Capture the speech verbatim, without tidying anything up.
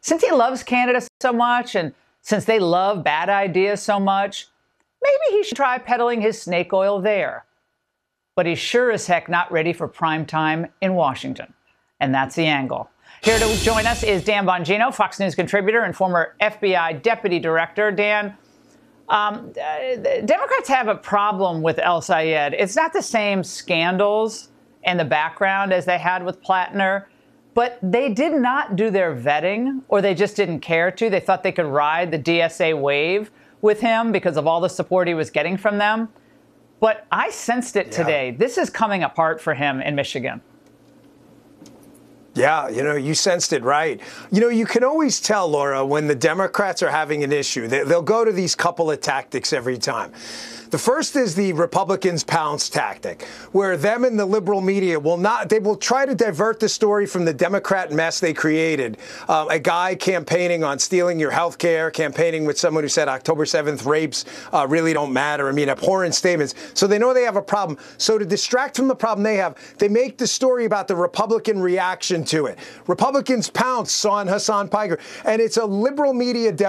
Since he loves Canada so much, and since they love bad ideas so much, maybe he should try peddling his snake oil there. But he's sure as heck not ready for prime time in Washington. And that's the angle. Here to join us is Dan Bongino, Fox News contributor and former F B I deputy director. Dan, um, uh, Democrats have a problem with El Sayed. It's not the same scandals in the background as they had with Plattner, but they did not do their vetting, or they just didn't care to. They thought they could ride the D S A wave with him because of all the support he was getting from them. But I sensed it today. Yeah. This is coming apart for him in Michigan. Yeah, you know, you sensed it right. You know, you can always tell, Laura, when the Democrats are having an issue. They, they'll go to these couple of tactics every time. The first is the Republicans pounce tactic, where them and the liberal media will not, they will try to divert the story from the Democrat mess they created. Um, a guy campaigning on stealing your health care, campaigning with someone who said October seventh rapes uh, really don't matter. I mean, abhorrent statements. So they know they have a problem. So to distract from the problem they have, they make the story about the Republican reaction to it. Republicans pounce on Hasan Piker, and it's a liberal media